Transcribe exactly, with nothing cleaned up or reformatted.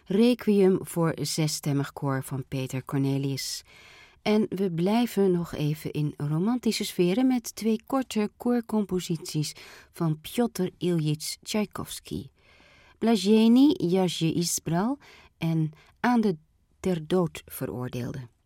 Requiem voor zesstemmig koor van Peter Cornelius. En we blijven nog even in romantische sferen met twee korte koorcomposities van Pjotr Iljitsch Tchaikovsky. Blаженный Jasje Izbral en Aan de ter dood veroordeelde.